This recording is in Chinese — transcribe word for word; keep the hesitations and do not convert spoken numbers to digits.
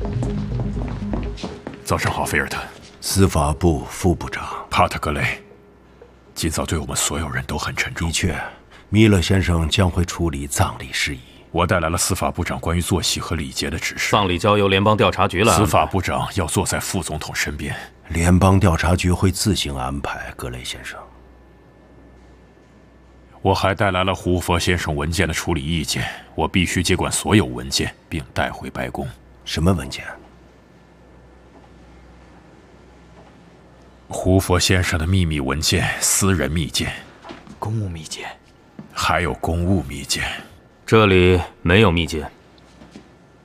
早上好，菲尔特。 司法部副部长帕特格雷，今早对我们所有人都很沉重。 的确，米勒先生将会处理葬礼事宜。 我带来了司法部长关于作息和礼节的指示。 葬礼交由联邦调查局了。 司法部长要坐在副总统身边。 联邦调查局会自行安排，格雷先生。 我还带来了胡佛先生文件的处理意见，我必须接管所有文件，并带回白宫。 什么文件？ 胡佛先生的秘密文件、私人密件、 公务密件， 还有公务密件。 这里没有密件。